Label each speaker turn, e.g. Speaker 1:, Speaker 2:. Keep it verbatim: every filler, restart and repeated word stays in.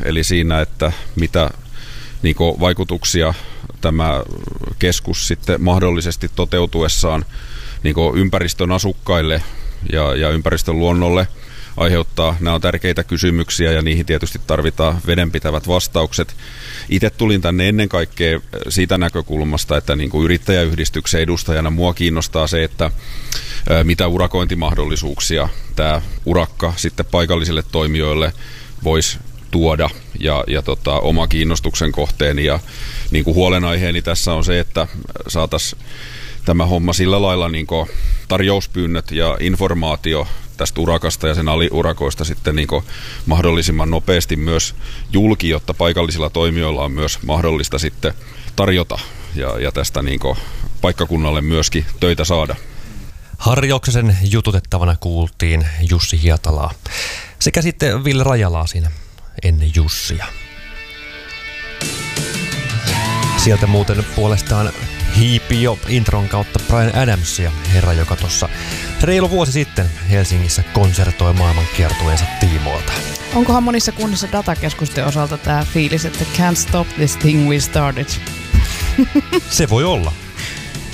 Speaker 1: eli siinä, että mitä niin kuin vaikutuksia tämä keskus sitten mahdollisesti toteutuessaan niin kuin ympäristön asukkaille ja, ja ympäristön luonnolle aiheuttaa. Nämä on tärkeitä kysymyksiä ja niihin tietysti tarvitaan vedenpitävät vastaukset. Itse tulin tänne ennen kaikkea siitä näkökulmasta, että niin kuin yrittäjäyhdistyksen edustajana mua kiinnostaa se, että mitä urakointimahdollisuuksia tämä urakka sitten paikallisille toimijoille voisi tuoda ja, ja tota, oma kiinnostuksen kohteeni. Ja niin kuin huolenaiheeni tässä on se, että saataisiin tämä homma sillä lailla niin kuin tarjouspyynnöt ja informaatio tästä urakasta ja sen aliurakoista sitten niin kuin mahdollisimman nopeasti myös julki, jotta paikallisilla toimijoilla on myös mahdollista sitten tarjota ja, ja tästä niin kuin paikkakunnalle myöskin töitä saada.
Speaker 2: Harri Oksasen jututettavana kuultiin Jussi Hietalaa sekä sitten Ville Rajalaa siinä ennen Jussia. Sieltä muuten puolestaan hiipi jo intron kautta Bryan Adamsia, herra, joka tuossa reilu vuosi sitten Helsingissä konsertoi maailmankiertueensa tiimoilta.
Speaker 3: Onkohan monissa kunnissa datakeskusten osalta tämä fiilis, että can't stop this thing we started?
Speaker 2: Se voi olla.